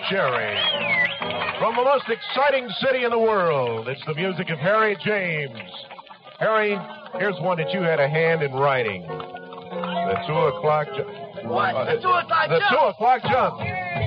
Cherry. From the most exciting city in the world, it's the music of Harry James. Harry, here's one that you had a hand in writing. The 2 o'clock jump. What? The 2 o'clock jump? The jump? 2 o'clock jump.